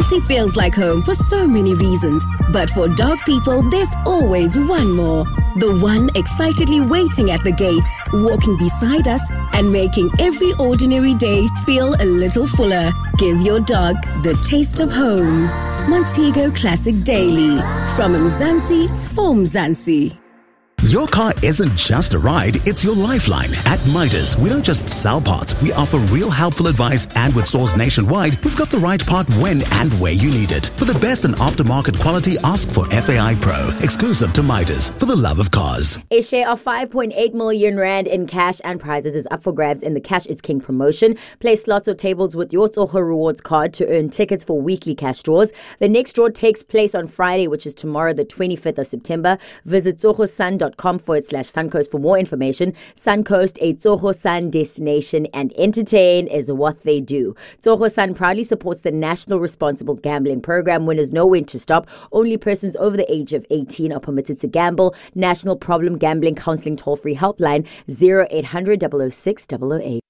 City feels like home for so many reasons, but for dog people, there's always one more. The one excitedly waiting at the gate, walking beside us, and making every ordinary day feel a little fuller. Give your dog the taste of home. Montego Classic Daily. From Mzansi for Mzansi. Your car isn't just a ride, it's your lifeline. At Midas, we don't just sell parts, we offer real helpful advice, and with stores nationwide, we've got the right part when and where you need it. For the best in aftermarket quality, ask for FAI Pro, exclusive to Midas, for the love of cars. A share of 5.8 million rand in cash and prizes is up for grabs in the Cash is King promotion. Play slots or tables with your Tsoho Rewards card to earn tickets for weekly cash draws. The next draw takes place on Friday, which is tomorrow, the 25th of September. Visit tsohosun.com/Suncoast for more information. Suncoast, a Tsoho Sun destination, and entertain is what they do. Tsoho Sun proudly supports the National Responsible Gambling Program. Winners know when to stop. Only persons over the age of 18 are permitted to gamble. National Problem Gambling Counseling toll-free helpline 0800 006 008.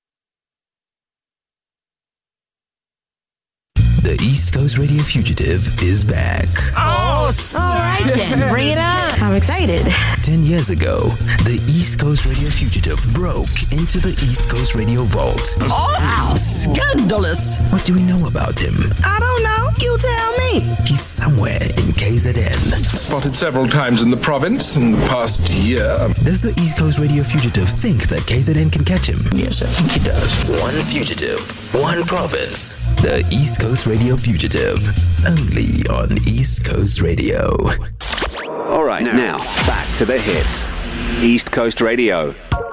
The East Coast Radio Fugitive is back. Oh, all right then, bring it on. I'm excited. 10 years ago, the East Coast Radio Fugitive broke into the East Coast Radio Vault. Oh, wow, scandalous. What do we know about him? I don't know. You tell me. He's somewhere in KZN. Spotted several times in the province in the past year. Does the East Coast Radio Fugitive think that KZN can catch him? Yes, I think he does. One fugitive, one province. The East Coast Radio Fugitive. Only on East Coast Radio. All right, now back to the hits. East Coast Radio.